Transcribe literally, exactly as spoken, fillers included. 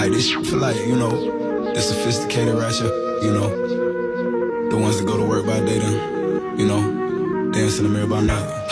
Like this shit for like, you know, the sophisticated ratchet, you know, the ones that go to work by day then, you know, dance in the mirror by night.